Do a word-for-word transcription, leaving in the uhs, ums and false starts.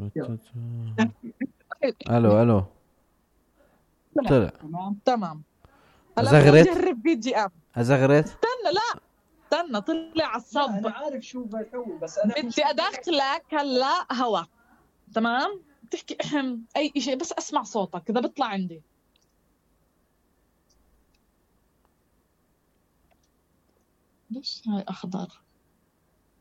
الو الو طلع تمام تمام. هلا زغرت نجرب بي جي ام. ازغرت استنى لا استنى طلع على الصب. انا عارف شو بسوي بس انا بدي ادخلك هلا هوا. تمام تحكي اهم اي شيء بس اسمع صوتك اذا بيطلع عندي. ليش هاي اخضر؟